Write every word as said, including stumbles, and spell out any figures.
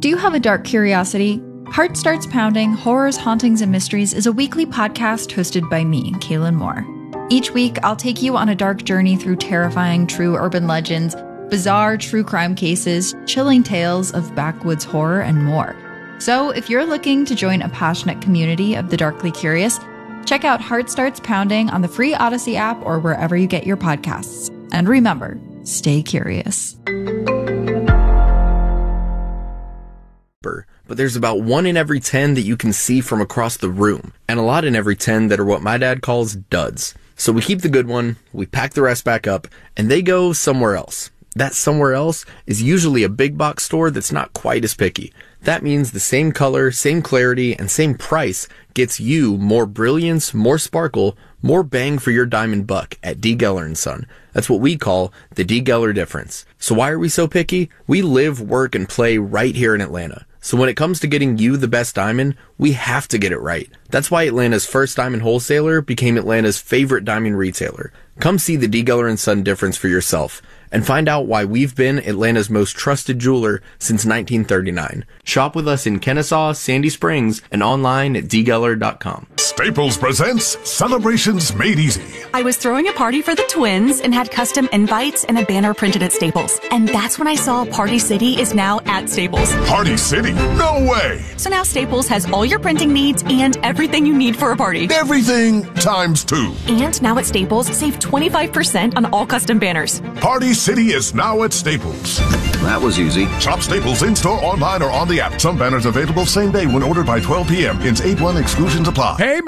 Do you have a dark curiosity? Heart Starts Pounding, Horrors, Hauntings, and Mysteries is a weekly podcast hosted by me, Kaylin Moore. Each week, I'll take you on a dark journey through terrifying true urban legends, bizarre true crime cases, chilling tales of backwoods horror, and more. So if you're looking to join a passionate community of the darkly curious, check out Heart Starts Pounding on the free Odyssey app or wherever you get your podcasts. And remember, stay curious. But there's about one in every ten that you can see from across the room, and a lot in every ten that are what my dad calls duds. So we keep the good one, we pack the rest back up, and they go somewhere else. That somewhere else is usually a big box store that's not quite as picky. That means the same color, same clarity, and same price gets you more brilliance, more sparkle, more bang for your diamond buck at D. Geller and Son. That's what we call the D. Geller difference. So why are we so picky? We live, work, and play right here in Atlanta. So when it comes to getting you the best diamond, we have to get it right. That's why Atlanta's first diamond wholesaler became Atlanta's favorite diamond retailer. Come see the D. Geller and Son difference for yourself and find out why we've been Atlanta's most trusted jeweler since nineteen thirty-nine. Shop with us in Kennesaw, Sandy Springs, and online at d geller dot com. Staples presents Celebrations Made Easy. I was throwing a party for the twins and had custom invites and a banner printed at Staples. And that's when I saw Party City is now at Staples. Party City? No way! So now Staples has all your printing needs and everything you need for a party. Everything times two. And now at Staples, save twenty-five percent on all custom banners. Party City is now at Staples. That was easy. Shop Staples in-store, online, or on the app. Some banners available same day when ordered by twelve p.m. Ins eight one exclusions apply. Hey,